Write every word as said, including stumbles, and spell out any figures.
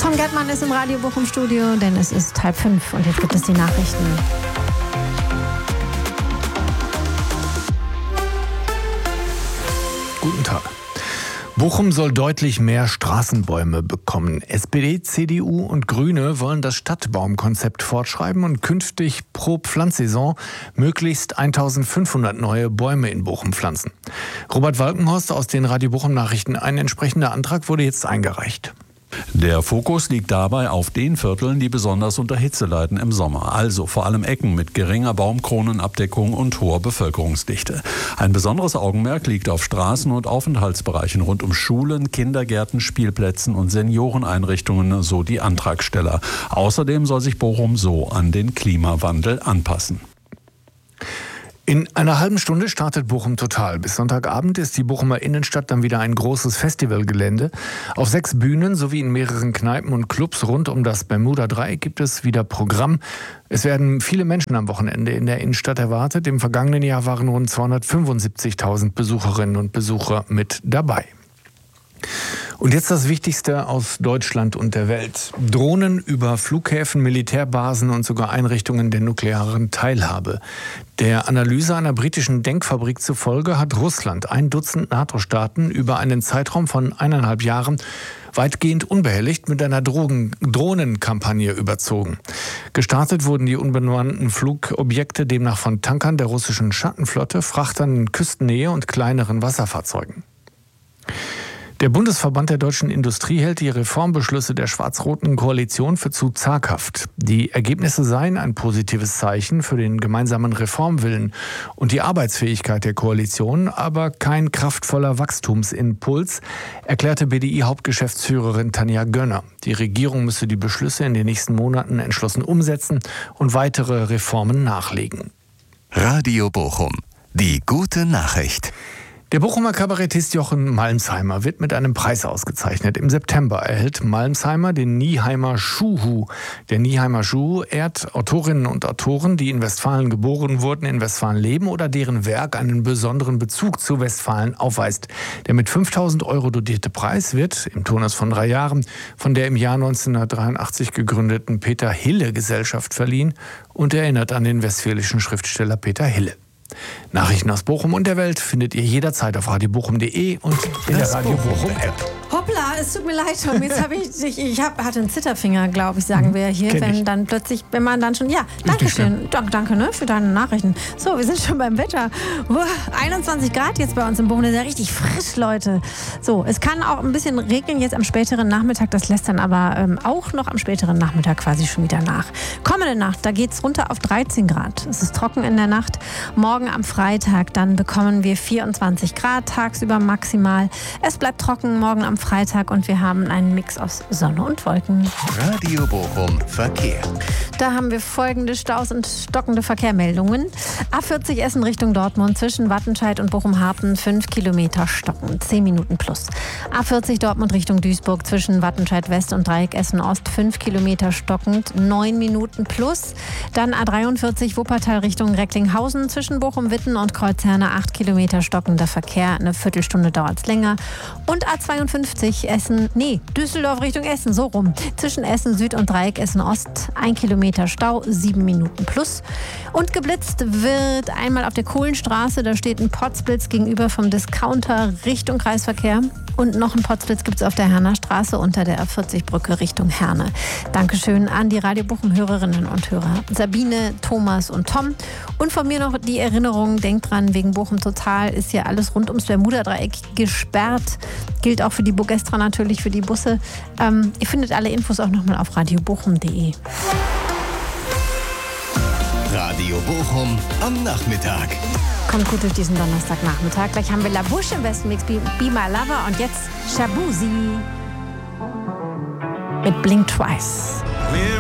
Stefan Gertmann ist im Radio Bochum Studio, denn es ist halb fünf und jetzt gibt es die Nachrichten. Guten Tag. Bochum soll deutlich mehr Straßenbäume bekommen. S P D, C D U und Grüne wollen das Stadtbaumkonzept fortschreiben und künftig pro Pflanzsaison möglichst eintausendfünfhundert neue Bäume in Bochum pflanzen. Robert Walkenhorst aus den Radio Bochum Nachrichten. Ein entsprechender Antrag wurde jetzt eingereicht. Der Fokus liegt dabei auf den Vierteln, die besonders unter Hitze leiden im Sommer. Also vor allem Ecken mit geringer Baumkronenabdeckung und hoher Bevölkerungsdichte. Ein besonderes Augenmerk liegt auf Straßen und Aufenthaltsbereichen rund um Schulen, Kindergärten, Spielplätzen und Senioreneinrichtungen, so die Antragsteller. Außerdem soll sich Bochum so an den Klimawandel anpassen. In einer halben Stunde startet Bochum Total. Bis Sonntagabend ist die Bochumer Innenstadt dann wieder ein großes Festivalgelände. Auf sechs Bühnen sowie in mehreren Kneipen und Clubs rund um das Bermuda-Dreieck gibt es wieder Programm. Es werden viele Menschen am Wochenende in der Innenstadt erwartet. Im vergangenen Jahr waren rund zweihundertfünfundsiebzigtausend Besucherinnen und Besucher mit dabei. Und jetzt das Wichtigste aus Deutschland und der Welt. Drohnen über Flughäfen, Militärbasen und sogar Einrichtungen der nuklearen Teilhabe. Der Analyse einer britischen Denkfabrik zufolge hat Russland ein Dutzend NATO-Staaten über einen Zeitraum von eineinhalb Jahren weitgehend unbehelligt mit einer Drogen- Drohnenkampagne überzogen. Gestartet wurden die unbemannten Flugobjekte demnach von Tankern der russischen Schattenflotte, Frachtern in Küstennähe und kleineren Wasserfahrzeugen. Der Bundesverband der deutschen Industrie hält die Reformbeschlüsse der schwarz-roten Koalition für zu zaghaft. Die Ergebnisse seien ein positives Zeichen für den gemeinsamen Reformwillen und die Arbeitsfähigkeit der Koalition, aber kein kraftvoller Wachstumsimpuls, erklärte B D I-Hauptgeschäftsführerin Tanja Gönner. Die Regierung müsse die Beschlüsse in den nächsten Monaten entschlossen umsetzen und weitere Reformen nachlegen. Radio Bochum. Die gute Nachricht. Der Bochumer Kabarettist Jochen Malmsheimer wird mit einem Preis ausgezeichnet. Im September erhält Malmsheimer den Nieheimer Schuhu. Der Nieheimer Schuhu ehrt Autorinnen und Autoren, die in Westfalen geboren wurden, in Westfalen leben oder deren Werk einen besonderen Bezug zu Westfalen aufweist. Der mit fünftausend Euro dotierte Preis wird, im Turnus von drei Jahren, von der im Jahr neunzehnhundertdreiundachtzig gegründeten Peter Hille Gesellschaft verliehen und erinnert an den westfälischen Schriftsteller Peter Hille. Nachrichten aus Bochum und der Welt findet ihr jederzeit auf radio bochum punkt de und in der Radio Bochum App. Hoppla, es tut mir leid, Tom. Jetzt habe ich, ich, ich hab, hatte einen Zitterfinger, glaube ich, sagen wir hier, Kenn wenn ich. dann plötzlich, wenn man dann schon, ja, danke schön, danke, danke ne, für deine Nachrichten. So, wir sind schon beim Wetter. Uah, einundzwanzig Grad jetzt bei uns im Bochum, das ist ja richtig frisch, Leute. So, es kann auch ein bisschen regnen jetzt am späteren Nachmittag, das lässt dann aber ähm, auch noch am späteren Nachmittag quasi schon wieder nach. Kommende Nacht, da geht es runter auf dreizehn Grad. Es ist trocken in der Nacht. Morgen am Freitag, dann bekommen wir vierundzwanzig Grad, tagsüber maximal. Es bleibt trocken morgen am Freitag und wir haben einen Mix aus Sonne und Wolken. Radio Bochum Verkehr. Da haben wir folgende Staus und stockende Verkehrmeldungen. A vierzig Essen Richtung Dortmund zwischen Wattenscheid und Bochum-Harpen fünf Kilometer stockend, zehn Minuten plus. A vierzig Dortmund Richtung Duisburg zwischen Wattenscheid West und Dreieck Essen Ost fünf Kilometer stockend, neun Minuten plus. Dann A dreiundvierzig Wuppertal Richtung Recklinghausen zwischen Bochum-Witten und Kreuzherne acht Kilometer stockender Verkehr, eine Viertelstunde dauert es länger. Und A zweiundfünfzig Essen, nee, Düsseldorf Richtung Essen, so rum. Zwischen Essen Süd und Dreieck Essen Ost, ein Kilometer Stau, sieben Minuten plus. Und geblitzt wird einmal auf der Kohlenstraße, da steht ein Potzblitz gegenüber vom Discounter Richtung Kreisverkehr. Und noch ein Potzblitz gibt es auf der Herner Straße unter der A vierzig Brücke Richtung Herne. Dankeschön an die Radio Bochum Hörerinnen und Hörer. Sabine, Thomas und Tom. Und von mir noch die Erinnerung, denkt dran, wegen Bochum Total ist ja alles rund ums Bermuda-Dreieck gesperrt. Gilt auch für die Bogestra natürlich, für die Busse. Ähm, ihr findet alle Infos auch nochmal auf radio bochum punkt de. Radio Bochum am Nachmittag. Kommt gut durch diesen Donnerstagnachmittag. Gleich haben wir La Bouche im Westen Mix, Be, Be My Lover und jetzt Shabuzi mit Blink Twice.